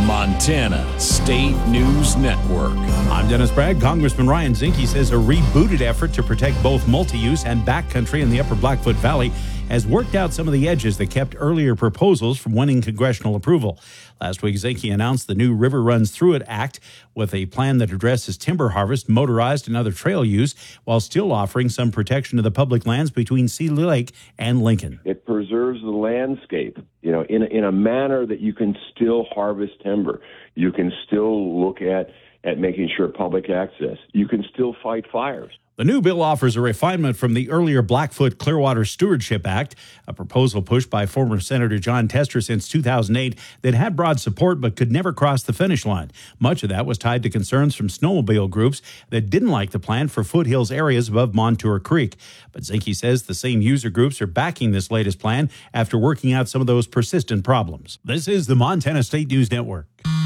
Montana State News Network. I'm Dennis Bragg. Congressman Ryan Zinke says a rebooted effort to protect both multi-use and backcountry in the Upper Blackfoot Valley has worked out some of the edges that kept earlier proposals from winning congressional approval. Last week, Zinke announced the new River Runs Through It Act with a plan that addresses timber harvest, motorized, and other trail use, while still offering some protection to the public lands between Sea Lake and Lincoln. It preserves the landscape, in a manner that you can still harvest timber. You can still look at making sure public access. You can still fight fires. The new bill offers a refinement from the earlier Blackfoot Clearwater Stewardship Act, a proposal pushed by former Senator Jon Tester since 2008 that had broad support but could never cross the finish line. Much of that was tied to concerns from snowmobile groups that didn't like the plan for foothills areas above Montour Creek. But Zinke says the same user groups are backing this latest plan after working out some of those persistent problems. This is the Montana State News Network.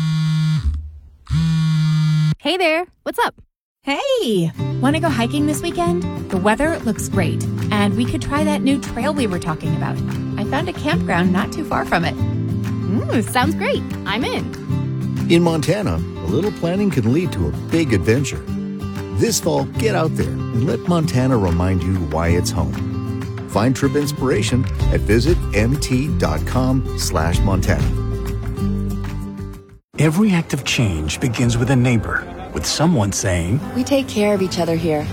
Hey there, what's up? Hey, want to go hiking this weekend? The weather looks great, and we could try that new trail we were talking about. I found a campground not too far from it. Sounds great. I'm in. In Montana, a little planning can lead to a big adventure. This fall, get out there and let Montana remind you why it's home. Find trip inspiration at visitmt.com/Montana. Every act of change begins with a neighbor, with someone saying, "We take care of each other here.